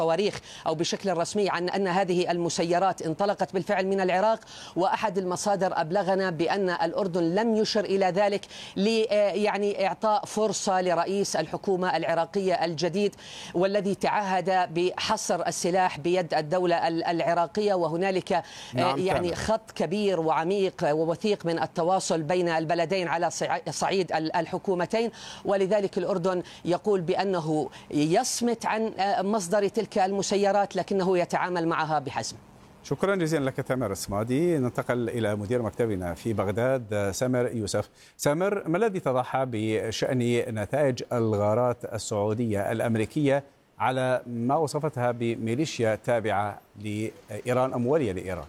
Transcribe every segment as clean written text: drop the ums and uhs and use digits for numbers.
صواريخ أو بشكل رسمي عن أن هذه المسيرات انطلقت بالفعل من العراق، وأحد المصادر أبلغنا بأن الأردن لم يشر إلى ذلك يعني إعطاء فرصة لرئيس الحكومة العراقية الجديد، والذي تعهد بحصر السلاح بيد الدولة العراقية. وهنالك يعني خط كبير وعميق ووثيق من التواصل بين البلدين على صعيد الحكومتين، ولذلك الأردن يقول بأنه يصمت عن مصدر تلك المسيرات لكنه يتعامل معها بحزم. شكرا جزيلا لك تامر السمادي. ننتقل إلى مدير مكتبنا في بغداد سامر يوسف. سامر، ما الذي تضحى بشأن نتائج الغارات السعودية الأمريكية على ما وصفتها بميليشيا تابعة لإيران أو موالية لإيران؟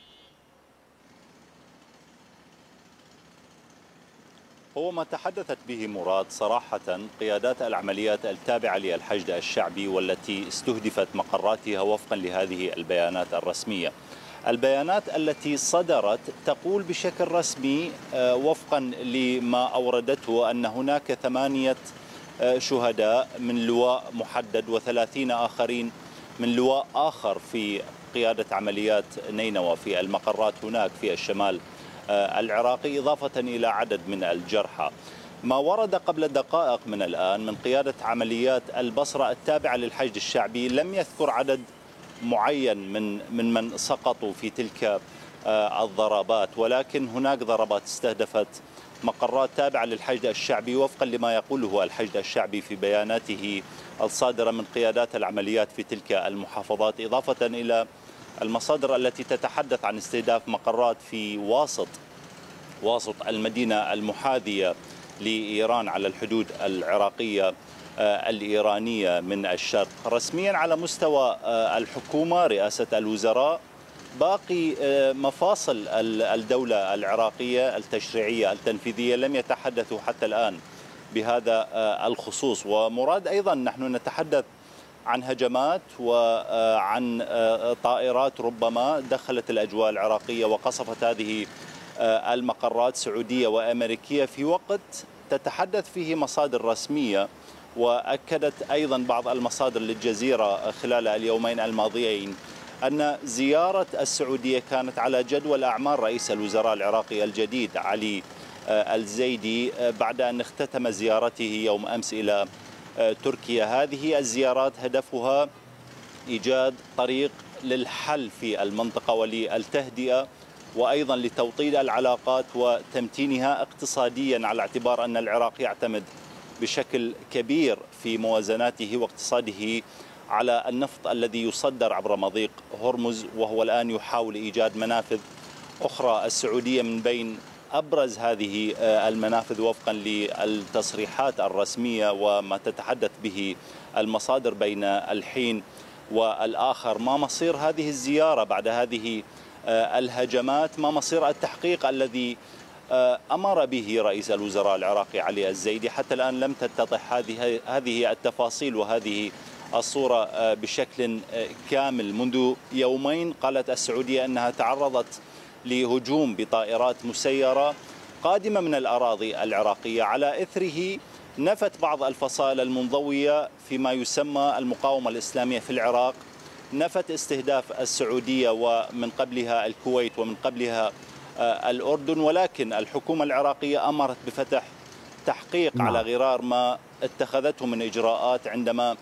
هو ما تحدثت به مراد صراحة قيادات العمليات التابعة للحشد الشعبي والتي استهدفت مقراتها وفقا لهذه البيانات الرسمية. البيانات التي صدرت تقول بشكل رسمي وفقا لما أوردته أن هناك 8 شهداء من لواء محدد و30 آخرين من لواء آخر في قيادة عمليات نينوى في المقرات هناك في الشمال العراقي، إضافة إلى عدد من الجرحى. ما ورد قبل دقائق من الآن من قيادة عمليات البصرة التابعة للحشد الشعبي لم يذكر عدد معين من سقطوا في تلك الضربات، ولكن هناك ضربات استهدفت مقرات تابعة للحشد الشعبي وفقا لما يقوله الحشد الشعبي في بياناته الصادرة من قيادات العمليات في تلك المحافظات، إضافة إلى المصادر التي تتحدث عن استهداف مقرات في واسط المدينة المحاذية لإيران على الحدود العراقية الإيرانية من الشرق. رسميا على مستوى الحكومة رئاسة الوزراء باقي مفاصل الدولة العراقية التشريعية التنفيذية لم يتحدثوا حتى الآن بهذا الخصوص. ومراد أيضا نحن نتحدث عن هجمات وعن طائرات ربما دخلت الأجواء العراقية وقصفت هذه المقرات سعودية وأمريكية في وقت تتحدث فيه مصادر رسمية. وأكدت أيضا بعض المصادر للجزيرة خلال اليومين الماضيين أن زيارة السعودية كانت على جدول أعمال رئيس الوزراء العراقي الجديد علي الزيدي بعد أن اختتم زيارته يوم أمس إلى تركيا. هذه الزيارات هدفها إيجاد طريق للحل في المنطقة وللتهدئة وأيضا لتوطيد العلاقات وتمتينها اقتصاديا، على اعتبار أن العراق يعتمد بشكل كبير في موازناته واقتصاده على النفط الذي يصدر عبر مضيق هرمز، وهو الآن يحاول إيجاد منافذ أخرى. السعودية من بين أبرز هذه المنافذ وفقا للتصريحات الرسمية وما تتحدث به المصادر بين الحين والآخر. ما مصير هذه الزيارة بعد هذه الهجمات؟ ما مصير التحقيق الذي أمر به رئيس الوزراء العراقي علي الزيدي؟ حتى الآن لم تتضح هذه التفاصيل وهذه الصورة بشكل كامل. منذ يومين قالت السعودية أنها تعرضت لهجوم بطائرات مسيرة قادمة من الأراضي العراقية. على إثره نفت بعض الفصائل المنضوية فيما يسمى المقاومة الإسلامية في العراق، نفت استهداف السعودية ومن قبلها الكويت ومن قبلها الأردن، ولكن الحكومة العراقية أمرت بفتح تحقيق على غرار ما اتخذته من إجراءات عندما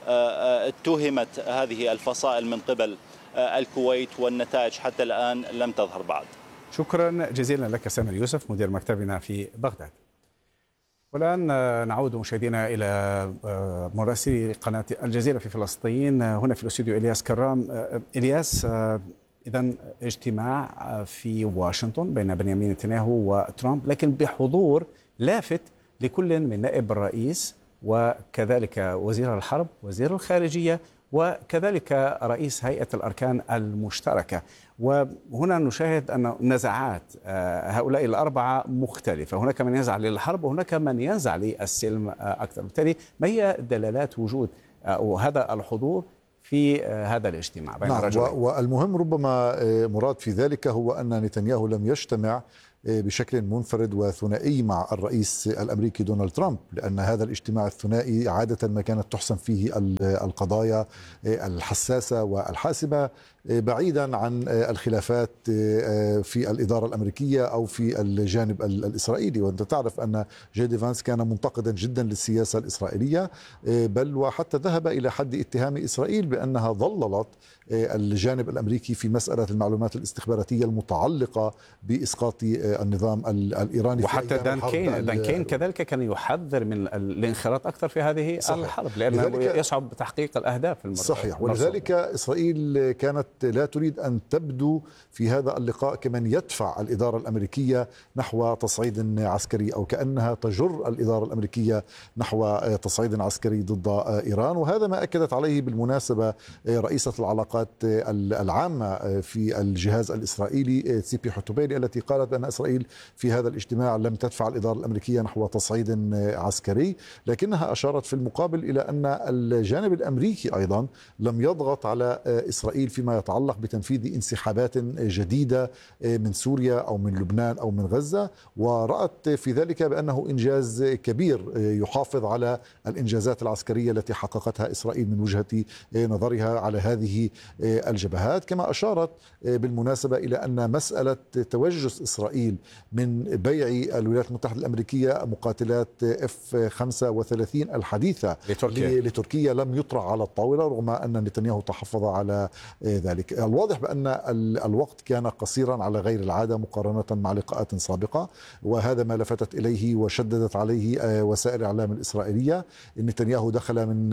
اتهمت هذه الفصائل من قبل الكويت، والنتائج حتى الآن لم تظهر بعد. شكرا جزيلا لك سامر يوسف مدير مكتبنا في بغداد. والآن نعود مشاهدينا إلى مراسلي قناة الجزيرة في فلسطين هنا في الاستوديو إلياس كرام. إلياس، إذن اجتماع في واشنطن بين بنيامين نتنياهو وترامب، لكن بحضور لافت لكل من نائب الرئيس وكذلك وزير الحرب وزير الخارجية وكذلك رئيس هيئة الأركان المشتركة. وهنا نشاهد أن نزعات هؤلاء الأربعة مختلفة، هناك من ينزع للحرب وهناك من ينزع للسلم أكثر. بالتالي ما هي دلالات وجود هذا الحضور في هذا الاجتماع بين الرجلين؟ والمهم ربما مراد في ذلك هو أن نتنياهو لم يجتمع بشكل منفرد وثنائي مع الرئيس الأمريكي دونالد ترامب، لأن هذا الاجتماع الثنائي عادة ما كانت تحسم فيه القضايا الحساسة والحاسمة بعيدا عن الخلافات في الإدارة الأمريكية أو في الجانب الإسرائيلي. وأنت تعرف أن جي دي فانس كان منتقدا جدا للسياسة الإسرائيلية، بل وحتى ذهب إلى حد اتهام إسرائيل بأنها ضللت الجانب الأمريكي في مسألة المعلومات الاستخباراتية المتعلقة بإسقاط النظام الإيراني. وحتى دان كين كذلك كان يحذر من الانخراط أكثر في هذه الحرب، لأنه يصعب تحقيق الأهداف صحيح. ولذلك إسرائيل كانت لا تريد أن تبدو في هذا اللقاء كمن يدفع الإدارة الأمريكية نحو تصعيد عسكري، أو كأنها تجر الإدارة الأمريكية نحو تصعيد عسكري ضد إيران. وهذا ما أكدت عليه بالمناسبة رئيسة العلاقات العامة في الجهاز الإسرائيلي تسيبي حتوبيلي، التي قالت بأن إسرائيل في هذا الاجتماع لم تدفع الإدارة الأمريكية نحو تصعيد عسكري، لكنها أشارت في المقابل إلى أن الجانب الأمريكي أيضا لم يضغط على إسرائيل فيما يتعلق بتنفيذ انسحابات جديدة من سوريا أو من لبنان أو من غزة، ورأت في ذلك بأنه إنجاز كبير يحافظ على الإنجازات العسكرية التي حققتها إسرائيل من وجهة نظرها على هذه الجبهات. كما أشارت بالمناسبة إلى أن مسألة توجس إسرائيل من بيع الولايات المتحدة الأمريكية مقاتلات F-35 الحديثة لتركيا لم يطرح على الطاولة، رغم أن نتنياهو تحفظ على ذلك. الواضح بأن الوقت كان قصيرا على غير العادة مقارنة مع لقاءات سابقة، وهذا ما لفتت إليه وشددت عليه وسائل الإعلام الإسرائيلية. نتنياهو دخل من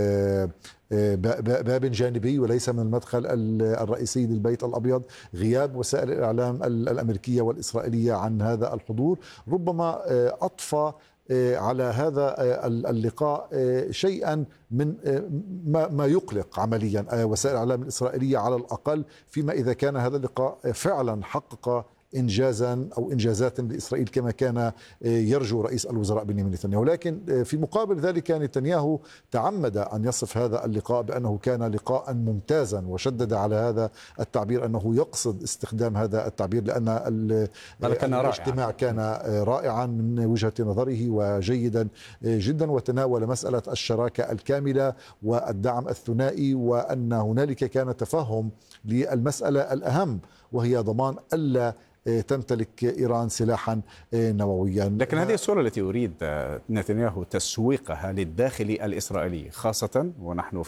باب جانبي وليس من المدخل الرئيسي للبيت الأبيض. غياب وسائل الإعلام الأمريكية والإسرائيلية عن هذا الحضور ربما أضفى على هذا اللقاء شيئا من ما يقلق عمليا وسائل الإعلام الإسرائيلية، على الأقل فيما إذا كان هذا اللقاء فعلا حقق إنجازا أو إنجازات لإسرائيل كما كان يرجو رئيس الوزراء بنيامين نتنياهو. لكن في مقابل ذلك نتنياهو تعمد أن يصف هذا اللقاء بأنه كان لقاء ممتازا، وشدد على هذا التعبير أنه يقصد استخدام هذا التعبير لأن الاجتماع كان رائعا من وجهة نظره وجيدا جدا، وتناول مسألة الشراكة الكاملة والدعم الثنائي، وأن هنالك كان تفهم للمسألة الأهم وهي ضمان ألا تمتلك إيران سلاحا نوويا. لكن هذه الصورة التي يريد نتنياهو تسويقها للداخل الإسرائيلي، خاصة ونحن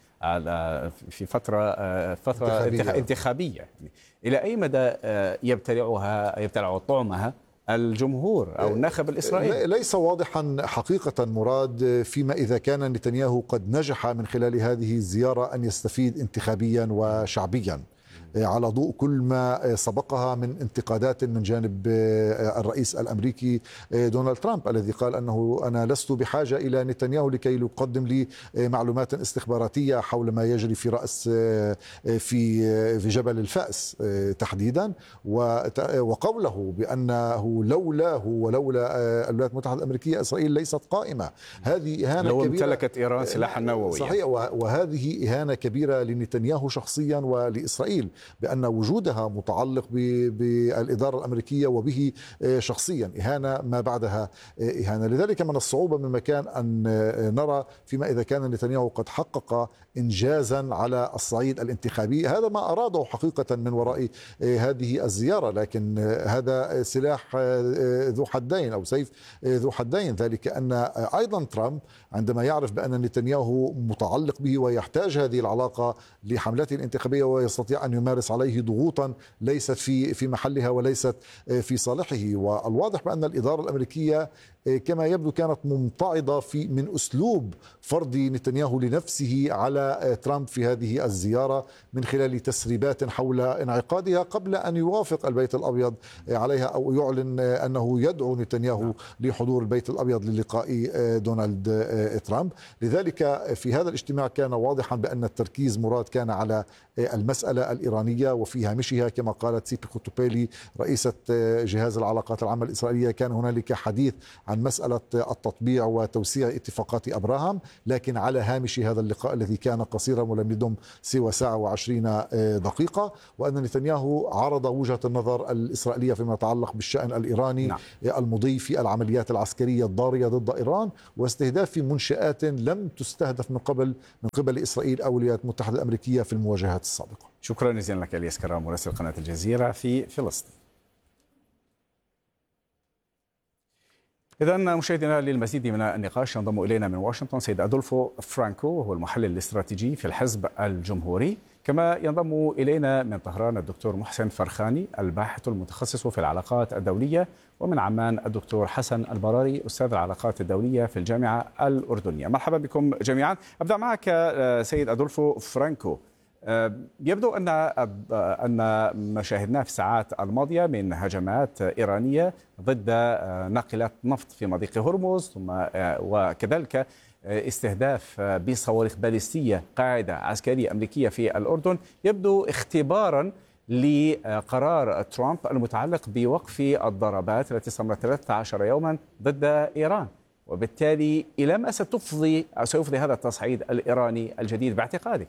في فترة انتخابية، إلى أي مدى يبتلع طعمها الجمهور أو الناخب الإسرائيلي؟ ليس واضحا حقيقة مراد فيما إذا كان نتنياهو قد نجح من خلال هذه الزيارة أن يستفيد انتخابيا وشعبيا على ضوء كل ما سبقها من انتقادات من جانب الرئيس الأمريكي دونالد ترامب، الذي قال أنه أنا لست بحاجة إلى نتنياهو لكي يقدم لي معلومات استخباراتية حول ما يجري في رأس في جبل الفأس تحديدا، وقوله بأنه لولاه ولولا الولايات المتحدة الأمريكية إسرائيل ليست قائمة. هذه إهانة لو كبيرة، امتلكت إيران سلاحا نوويا. صحيح، وهذه إهانة كبيرة لنتنياهو شخصيا ولإسرائيل، بأن وجودها متعلق بالإدارة الأمريكية وبه شخصيا إهانة ما بعدها إهانة. لذلك من الصعوبة من مكان أن نرى فيما إذا كان نتنياهو قد حقق إنجازا على الصعيد الانتخابي. هذا ما أراده حقيقة من وراء هذه الزيارة، لكن هذا سلاح ذو حدين أو سيف ذو حدين. ذلك أن أيضا ترامب عندما يعرف بأن نتنياهو متعلق به ويحتاج هذه العلاقة لحملته الانتخابية ويستطيع أن يمارس عليه ضغوطا ليست في محلها وليست في صالحه. والواضح بأن الإدارة الأمريكية كما يبدو كانت ممتعضة من أسلوب فرض نتنياهو لنفسه على ترامب في هذه الزيارة من خلال تسريبات حول انعقادها قبل أن يوافق البيت الأبيض عليها أو يعلن أنه يدعو نتنياهو لحضور البيت الأبيض للقاء دونالد ترامب. لذلك في هذا الاجتماع كان واضحا بأن التركيز مراد كان على المسألة الإيرانية، وفي هامشها كما قالت تسيبي حتوبيلي رئيسة جهاز العلاقات العامة الإسرائيلية كان هنالك حديث عن مسألة التطبيع وتوسيع اتفاقات أبراهام، لكن على هامش هذا اللقاء الذي كان قصيرا ولم يدم سوى ساعة و20 دقيقة، وأن نتنياهو عرض وجهة النظر الإسرائيلية فيما يتعلق بالشأن الإيراني المضي في العمليات العسكرية الضارية ضد إيران، واستهداف منشآت لم تستهدف من قبل إسرائيل أو الولايات المتحدة الأمريكية في المواجهات السابقة. شكرا جزيلا لك إلياس كرام مراسل قناة الجزيرة في فلسطين. إذا مشاهدينا للمزيد من النقاش ينضم إلينا من واشنطن سيد أدولفو فرانكو، وهو المحلل الاستراتيجي في الحزب الجمهوري. كما ينضم إلينا من طهران الدكتور محسن فرخاني الباحث المتخصص في العلاقات الدولية، ومن عمان الدكتور حسن البراري أستاذ العلاقات الدولية في الجامعة الأردنية. مرحبا بكم جميعا. أبدأ معك سيد أدولفو فرانكو. يبدو أن ما شاهدناه في الساعات الماضية من هجمات إيرانية ضد ناقلات نفط في مضيق هرمز، ثم وكذلك استهداف بصواريخ باليستية قاعدة عسكرية أمريكية في الأردن، يبدو اختبارا لقرار ترامب المتعلق بوقف الضربات التي استمرت 13 يوما ضد إيران. وبالتالي إلى ما سيفضي هذا التصعيد الإيراني الجديد باعتقادك؟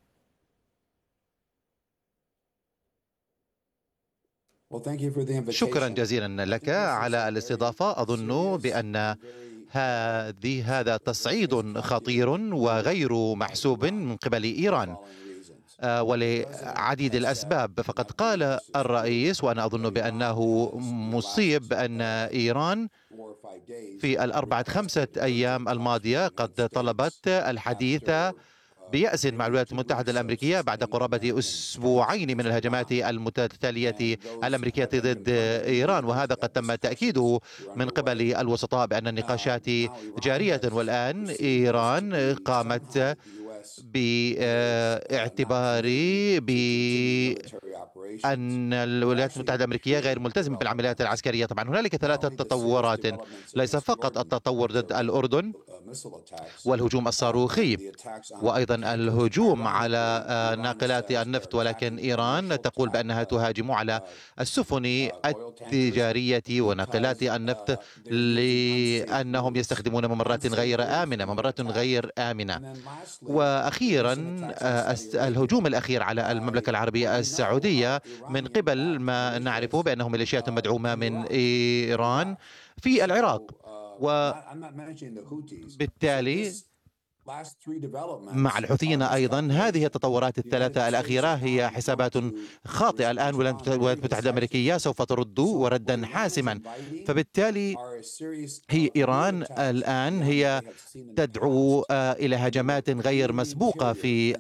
شكرا جزيلا لك على الاستضافة. أظن بأن هذا تصعيد خطير وغير محسوب من قبل إيران ولعديد الأسباب. فقد قال الرئيس، وأنا أظن بأنه مصيب، أن إيران في 4-5 أيام الماضية قد طلبت الحديث بيأس مع الولايات المتحدة الأمريكية بعد قرابة أسبوعين من الهجمات المتتالية الأمريكية ضد إيران، وهذا قد تم تأكيده من قبل الوسطاء بأن النقاشات جارية. والآن إيران قامت باعتبار بأن الولايات المتحدة الأمريكية غير ملتزمة بالعمليات العسكرية. طبعا هنالك 3 تطورات، ليس فقط التطور ضد الأردن والهجوم الصاروخي وأيضا الهجوم على ناقلات النفط، ولكن إيران تقول بأنها تهاجم على السفن التجارية وناقلات النفط لأنهم يستخدمون ممرات غير آمنة. وأخيرا الهجوم الأخير على المملكة العربية السعودية من قبل ما نعرفه بأنه ميليشيات مدعومة من إيران في العراق، وبالتالي مع الحوثيين أيضا. هذه التطورات الثلاثة الأخيرة هي حسابات خاطئة. الآن الولايات المتحدة الأمريكية سوف ترد وردا حاسما، فبالتالي هي إيران الآن هي تدعو إلى هجمات غير مسبوقة في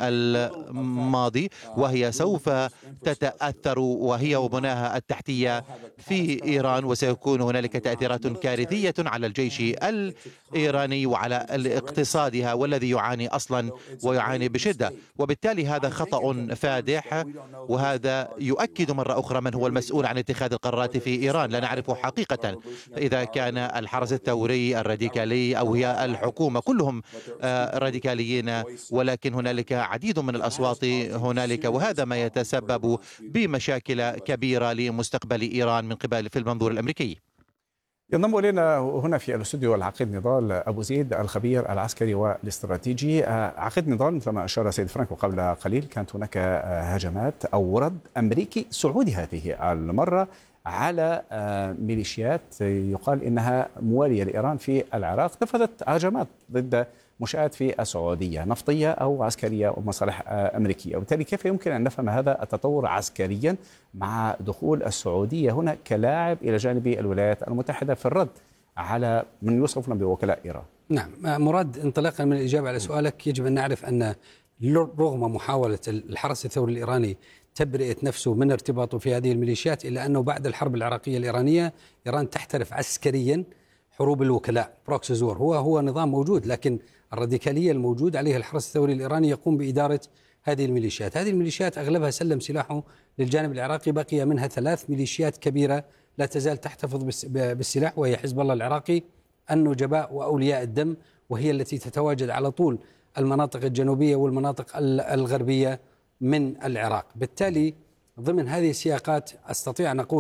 الماضي، وهي سوف تتأثر وهي وبناها التحتية في إيران، وسيكون هنالك تأثيرات كارثية على الجيش الإيراني وعلى اقتصادها والذي يعاني أصلا ويعاني بشدة. وبالتالي هذا خطأ فادح، وهذا يؤكد مرة أخرى من هو المسؤول عن اتخاذ القرارات في إيران. لا نعرف حقيقة إذا كان الحرس الثوري الراديكالي أو هي الحكومة، كلهم راديكاليين، ولكن هنالك عديد من الأصوات هنالك، وهذا ما يتسبب بمشاكل كبيرة لمستقبل إيران من قبل في المنظور الأمريكي. ينضم إلينا هنا في الاستوديو العقيد نضال أبو زيد الخبير العسكري والاستراتيجي. عقيد نضال، مثل ما أشار سيد فرانكو قبل قليل، كانت هناك هجمات أو رد أمريكي سعودي هذه المرة على ميليشيات يقال إنها موالية لإيران في العراق، نفذت هجمات ضد منشآت في السعودية نفطية أو عسكرية ومصالح أمريكية. وبالتالي كيف يمكن أن نفهم هذا التطور عسكريا مع دخول السعودية هنا كلاعب إلى جانب الولايات المتحدة في الرد على من يوصفون بوكلاء إيران؟ نعم مراد، انطلاقا من الإجابة على سؤالك، يجب أن نعرف أن رغم محاولة الحرس الثوري الإيراني تبرئة نفسه من ارتباطه في هذه الميليشيات، إلا أنه بعد الحرب العراقية الإيرانية إيران تحترف عسكريا حروب الوكلاء، بروكسي وور، هو نظام موجود، لكن الراديكالية الموجود عليها الحرس الثوري الإيراني يقوم بإدارة هذه الميليشيات. هذه الميليشيات أغلبها سلم سلاحه للجانب العراقي، بقي منها 3 ميليشيات كبيرة لا تزال تحتفظ بالسلاح، وهي حزب الله العراقي، النجباء وأولياء الدم، وهي التي تتواجد على طول المناطق الجنوبية والمناطق الغربية من العراق. بالتالي ضمن هذه السياقات أستطيع أن أقول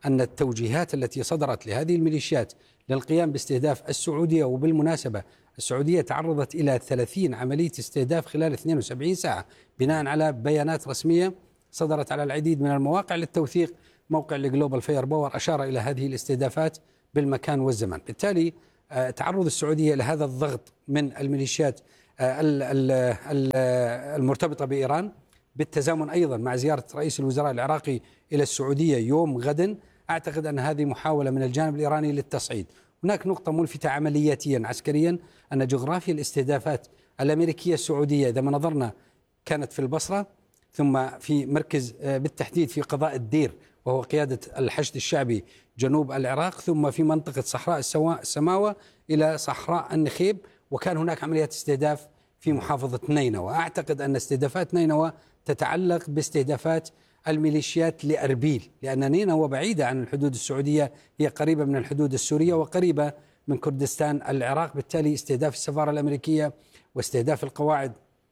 أن التوجيهات التي صدرت لهذه الميليشيات للقيام باستهداف السعودية، وبالمناسبة السعودية تعرضت إلى 30 عملية استهداف خلال 72 ساعة بناء على بيانات رسمية صدرت على العديد من المواقع للتوثيق. موقع الجلوبال فاير باور أشار إلى هذه الاستهدافات بالمكان والزمان. بالتالي تعرض السعودية لهذا الضغط من الميليشيات المرتبطة بإيران بالتزامن أيضا مع زيارة رئيس الوزراء العراقي إلى السعودية يوم غد، أعتقد أن هذه محاولة من الجانب الإيراني للتصعيد. هناك نقطة ملفتة عملياتيا عسكريا، أن جغرافيا الاستهدافات الأمريكية السعودية إذا ما نظرنا كانت في البصرة، ثم في مركز بالتحديد في قضاء الدير وهو قيادة الحشد الشعبي جنوب العراق، ثم في منطقة صحراء السماوة إلى صحراء النخيب، وكان هناك عمليات استهداف في محافظة نينوى. أعتقد أن استهدافات نينوى تتعلق باستهدافات الميليشيات لأربيل، لأن نينوى بعيدة عن الحدود السعودية، هي قريبة من الحدود السورية وقريبة من كردستان العراق. بالتالي استهداف السفارة الأمريكية واستهداف القواعد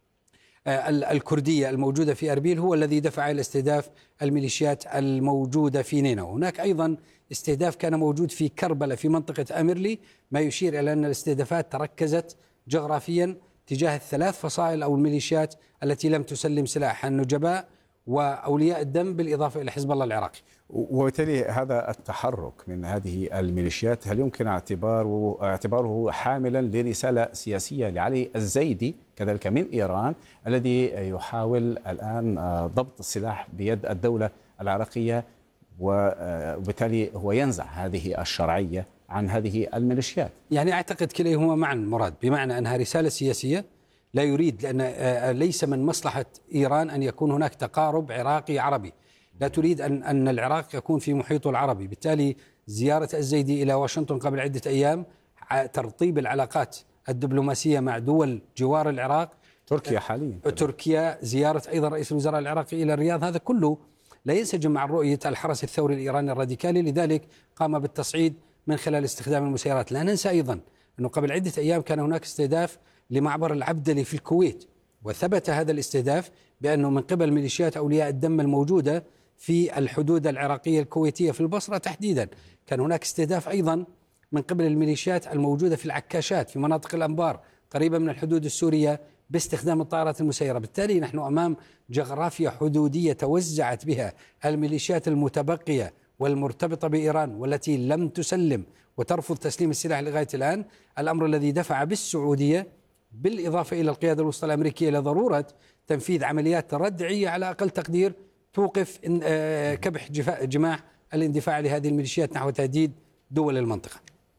الكردية الموجودة في أربيل هو الذي دفع إلى استهداف الميليشيات الموجودة في نينوى. هناك أيضا استهداف كان موجود في كربلاء في منطقة أميرلي، ما يشير إلى أن الاستهدافات تركزت جغرافيا تجاه الثلاث فصائل أو الميليشيات التي لم تسلم سلاحها: النجباء وأولياء الدم بالإضافة إلى حزب الله العراقي. وبالتالي هذا التحرك من هذه الميليشيات هل يمكن اعتباره حاملا لرسالة سياسية لعلي الزيدي كذلك من إيران، الذي يحاول الآن ضبط السلاح بيد الدولة العراقية، وبالتالي هو ينزع هذه الشرعية عن هذه الميليشيات؟ يعني أعتقد كليهما معا مراد، بمعنى أنها رسالة سياسية لا يريد، لأن ليس من مصلحة إيران أن يكون هناك تقارب عراقي عربي، لا تريد أن العراق يكون في محيطه العربي. بالتالي زيارة الزيدي إلى واشنطن قبل عدة أيام، ترطيب العلاقات الدبلوماسية مع دول جوار العراق، تركيا حاليا، تركيا، زيارة أيضا رئيس الوزراء العراقي إلى الرياض، هذا كله لا ينسجم مع رؤية الحرس الثوري الإيراني الراديكالي، لذلك قام بالتصعيد من خلال استخدام المسيرات. لا ننسى أيضا أنه قبل عدة أيام كان هناك استهداف لمعبر العبدلي في الكويت، وثبت هذا الاستهداف بأنه من قبل ميليشيات أولياء الدم الموجودة في الحدود العراقية الكويتية في البصرة تحديدا. كان هناك استهداف أيضا من قبل الميليشيات الموجودة في العكاشات في مناطق الأنبار قريبة من الحدود السورية باستخدام الطائرات المسيرة. بالتالي نحن أمام جغرافيا حدودية توزعت بها الميليشيات المتبقية والمرتبطة بإيران والتي لم تسلم وترفض تسليم السلاح لغاية الآن، الأمر الذي دفع بالسعودية بالإضافة إلى القيادة الوسطى الأمريكية إلى ضرورة تنفيذ عمليات ردعية على أقل تقدير توقف كبح جماح الاندفاع لهذه الميليشيات نحو تهديد دول المنطقة.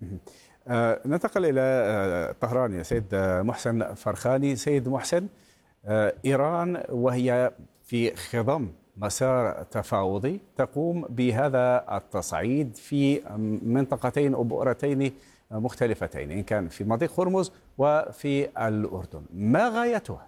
ننتقل إلى طهران يا سيد محسن فرخاني. سيد محسن، إيران وهي في خضم مسار تفاوضي تقوم بهذا التصعيد في منطقتين أو بؤرتين مختلفتين، إن كان في مضيق هرمز وفي الأردن، ما غايتها؟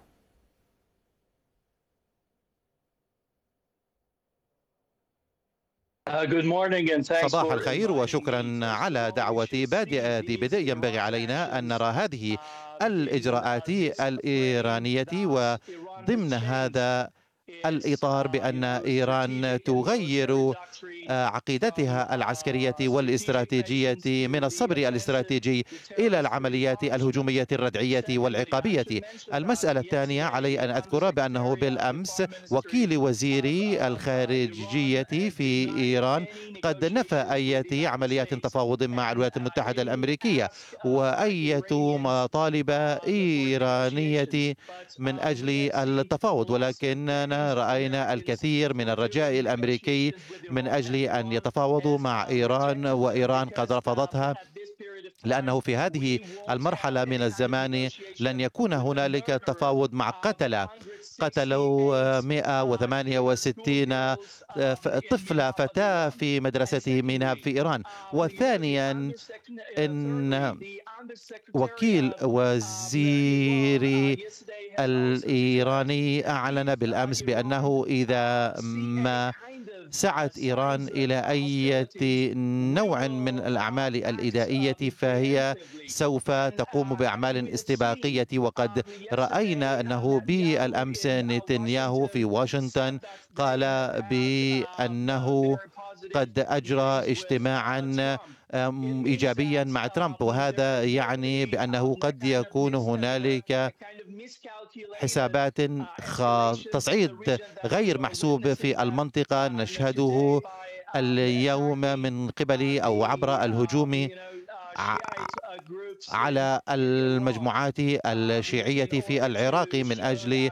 صباح الخير وشكرا على دعوتي. بدء ينبغي علينا أن نرى هذه الإجراءات الإيرانية وضمن هذا الإطار بأن إيران تغير عقيدتها العسكرية والاستراتيجية من الصبر الاستراتيجي إلى العمليات الهجومية الردعية والعقابية. المسألة الثانية علي أن أذكر بأنه بالأمس وكيل وزير الخارجية في إيران قد نفى أي عمليات تفاوض مع الولايات المتحدة الأمريكية وأي مطالب إيرانية من أجل التفاوض، ولكننا رأينا الكثير من الرجاء الأمريكي من أجل أن يتفاوضوا مع إيران، وإيران قد رفضتها، لأنه في هذه المرحلة من الزمان لن يكون هنالك تفاوض مع قتلوا 168 طفلة فتاة في مدرسة ميناب في إيران. وثانيا إن وكيل وزير الإيراني أعلن بالأمس بأنه إذا ما سعت إيران إلى أي نوع من الأعمال الإدائية فهي سوف تقوم بأعمال استباقية. وقد رأينا أنه بالأمس نتنياهو في واشنطن قال بأنه قد أجرى اجتماعا إيجابيا مع ترامب، وهذا يعني بأنه قد يكون هنالك حسابات تصعيد غير محسوب في المنطقة نشهده اليوم من قبل أو عبر الهجوم على المجموعات الشيعية في العراق من أجل